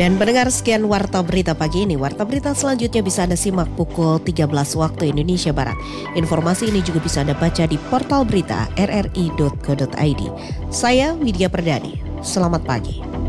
Dan pendengar, sekian Warta Berita pagi ini. Warta Berita selanjutnya bisa Anda simak pukul 13 waktu Indonesia Barat. Informasi ini juga bisa Anda baca di portal berita rri.co.id. Saya Widya Perdani. Selamat pagi.